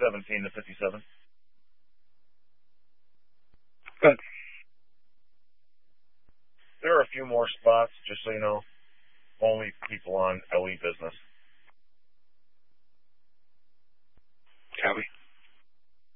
17 to 57. Good. There are a few more spots, just so you know. Only people on LE business.